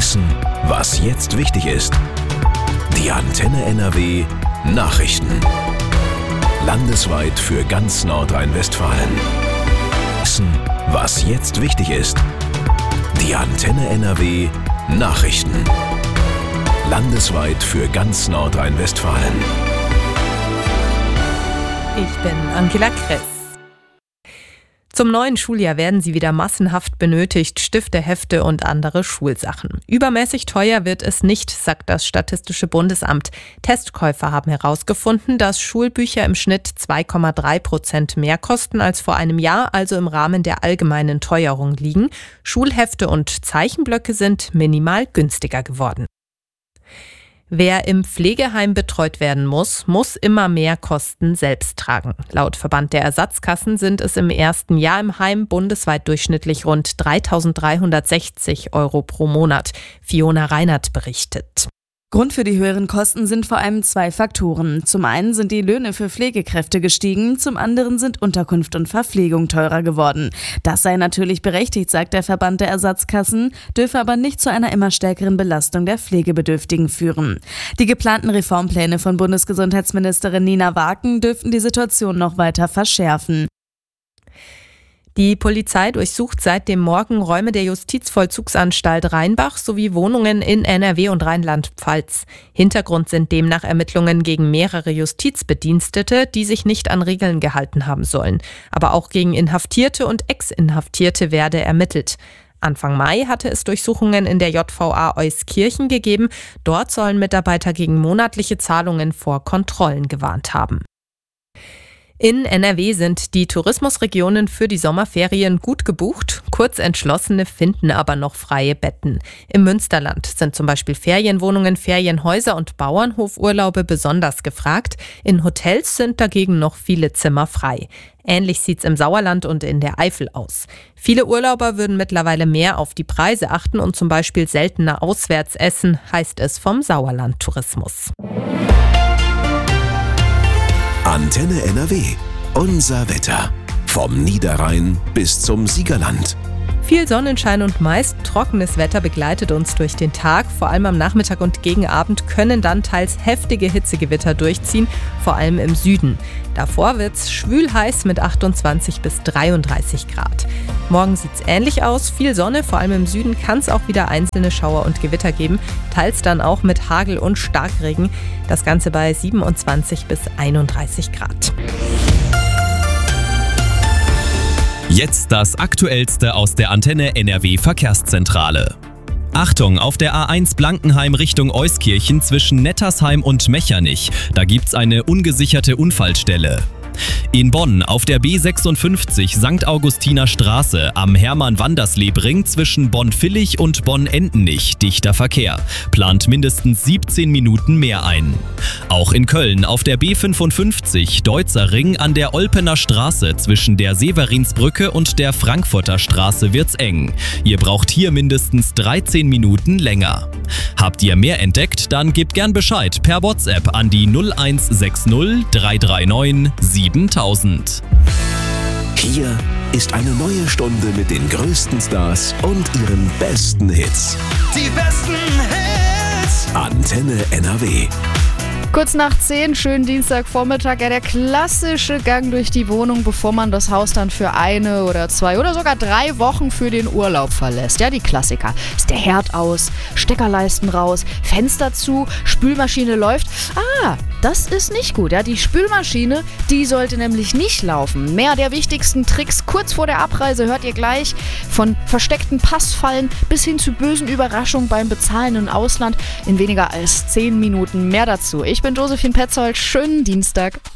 Wissen, was jetzt wichtig ist. Die Antenne NRW Nachrichten. Landesweit für ganz Nordrhein-Westfalen. Wissen, was jetzt wichtig ist. Die Antenne NRW Nachrichten. Landesweit für ganz Nordrhein-Westfalen. Ich bin Angela Kress. Zum neuen Schuljahr werden sie wieder massenhaft benötigt, Stifte, Hefte und andere Schulsachen. Übermäßig teuer wird es nicht, sagt das Statistische Bundesamt. Testkäufer haben herausgefunden, dass Schulbücher im Schnitt 2,3% mehr kosten als vor einem Jahr, also im Rahmen der allgemeinen Teuerung liegen. Schulhefte und Zeichenblöcke sind minimal günstiger geworden. Wer im Pflegeheim betreut werden muss, muss immer mehr Kosten selbst tragen. Laut Verband der Ersatzkassen sind es im ersten Jahr im Heim bundesweit durchschnittlich rund 3.360 € pro Monat. Fiona Reinert berichtet. Grund für die höheren Kosten sind vor allem zwei Faktoren. Zum einen sind die Löhne für Pflegekräfte gestiegen, zum anderen sind Unterkunft und Verpflegung teurer geworden. Das sei natürlich berechtigt, sagt der Verband der Ersatzkassen, dürfe aber nicht zu einer immer stärkeren Belastung der Pflegebedürftigen führen. Die geplanten Reformpläne von Bundesgesundheitsministerin Nina Waken dürften die Situation noch weiter verschärfen. Die Polizei durchsucht seit dem Morgen Räume der Justizvollzugsanstalt Rheinbach sowie Wohnungen in NRW und Rheinland-Pfalz. Hintergrund sind demnach Ermittlungen gegen mehrere Justizbedienstete, die sich nicht an Regeln gehalten haben sollen. Aber auch gegen Inhaftierte und Ex-Inhaftierte werde ermittelt. Anfang Mai hatte es Durchsuchungen in der JVA Euskirchen gegeben. Dort sollen Mitarbeiter gegen monatliche Zahlungen vor Kontrollen gewarnt haben. In NRW sind die Tourismusregionen für die Sommerferien gut gebucht. Kurzentschlossene finden aber noch freie Betten. Im Münsterland sind zum Beispiel Ferienwohnungen, Ferienhäuser und Bauernhofurlaube besonders gefragt. In Hotels sind dagegen noch viele Zimmer frei. Ähnlich sieht's im Sauerland und in der Eifel aus. Viele Urlauber würden mittlerweile mehr auf die Preise achten und zum Beispiel seltener auswärts essen, heißt es vom Sauerland Tourismus. Antenne NRW. Unser Wetter. Vom Niederrhein bis zum Siegerland. Viel Sonnenschein und meist trockenes Wetter begleitet uns durch den Tag. Vor allem am Nachmittag und gegen Abend können dann teils heftige Hitzegewitter durchziehen, vor allem im Süden. Davor wird's schwül heiß mit 28 bis 33 Grad. Morgen sieht's ähnlich aus. Viel Sonne, vor allem im Süden kann es auch wieder einzelne Schauer und Gewitter geben. Teils dann auch mit Hagel und Starkregen. Das Ganze bei 27 bis 31 Grad. Jetzt das Aktuellste aus der Antenne NRW Verkehrszentrale. Achtung, auf der A1 Blankenheim Richtung Euskirchen zwischen Nettersheim und Mechernich. Da gibt's eine ungesicherte Unfallstelle. In Bonn auf der B56 St. Augustiner Straße am Hermann-Wandersleb-Ring zwischen Bonn-Villich und Bonn-Endenich dichter Verkehr. Plant mindestens 17 Minuten mehr ein. Auch in Köln auf der B55 Deutzer Ring an der Olpener Straße zwischen der Severinsbrücke und der Frankfurter Straße wird's eng. Ihr braucht hier mindestens 13 Minuten länger. Habt ihr mehr entdeckt? Dann gebt gern Bescheid per WhatsApp an die 0160 339 7000. Hier ist eine neue Stunde mit den größten Stars und ihren besten Hits. Die besten Hits. Antenne NRW. Kurz nach 10, schönen Dienstagvormittag. Ja, der klassische Gang durch die Wohnung, bevor man das Haus dann für 1 oder 2 oder sogar 3 Wochen für den Urlaub verlässt. Ja, die Klassiker. Ist der Herd aus, Steckerleisten raus, Fenster zu, Spülmaschine läuft. Das ist nicht gut. Ja, die Spülmaschine, die sollte nämlich nicht laufen. Mehr der wichtigsten Tricks kurz vor der Abreise hört ihr gleich. Von versteckten Passfallen bis hin zu bösen Überraschungen beim Bezahlen im Ausland in weniger als 10 Minuten. Mehr dazu. Ich bin Josephine Petzold. Schönen Dienstag.